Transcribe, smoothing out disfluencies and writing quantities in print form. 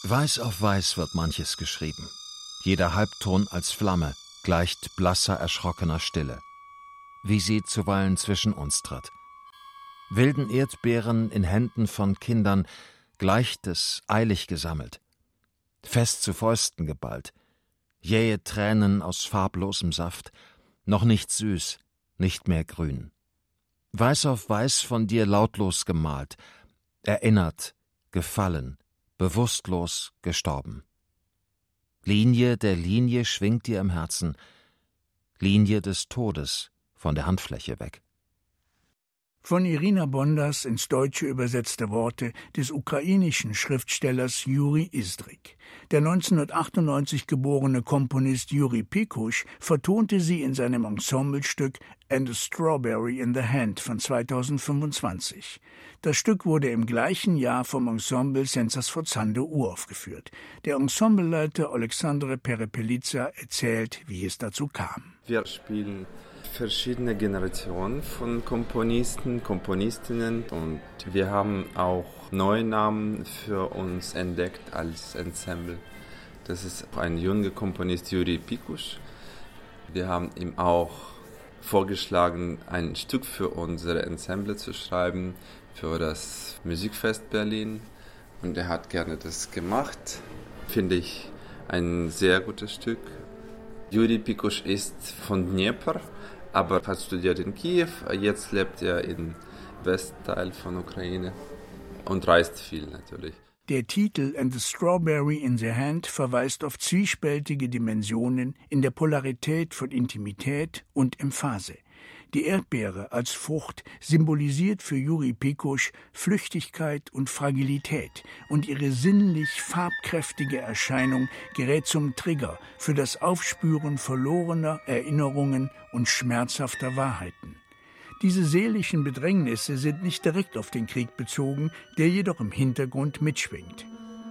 Weiß auf weiß wird manches geschrieben. Jeder Halbton als Flamme gleicht blasser, erschrockener Stille, wie sie zuweilen zwischen uns tritt. Wilden Erdbeeren in Händen von Kindern gleicht es eilig gesammelt, fest zu Fäusten geballt, jähe Tränen aus farblosem Saft, noch nicht süß, nicht mehr grün. Weiß auf weiß von dir lautlos gemalt, erinnert, gefallen, bewusstlos gestorben. Linie der Linie schwingt dir im Herzen, Linie des Todes von der Handfläche weg. Von Irina Bondas ins Deutsche übersetzte Worte des ukrainischen Schriftstellers Juri Izdrik. Der 1998 geborene Komponist Juri Pikusch vertonte sie in seinem Ensemblestück And a Strawberry in the Hand von 2025. Das Stück wurde im gleichen Jahr vom Ensemble Senza Sforzando uraufgeführt. Der Ensembleleiter Alexandre Perepeliza erzählt, wie es dazu kam. Wir spielen verschiedene Generationen von Komponisten, Komponistinnen und wir haben auch neue Namen für uns entdeckt als Ensemble. Das ist ein junger Komponist, Juri Pikusch. Wir haben ihm auch vorgeschlagen, ein Stück für unsere Ensemble zu schreiben, für das Musikfest Berlin. Und er hat gerne das gemacht. Finde ich ein sehr gutes Stück. Juri Pikusch ist von Dnepr, aber hat studiert in Kiew. Jetzt lebt er im Westteil von Ukraine und reist viel natürlich. Der Titel And the Strawberry in the Hand verweist auf zwiespältige Dimensionen in der Polarität von Intimität und Emphase. Die Erdbeere als Frucht symbolisiert für Juri Pikusch Flüchtigkeit und Fragilität, und ihre sinnlich farbkräftige Erscheinung gerät zum Trigger für das Aufspüren verlorener Erinnerungen und schmerzhafter Wahrheiten. Diese seelischen Bedrängnisse sind nicht direkt auf den Krieg bezogen, der jedoch im Hintergrund mitschwingt.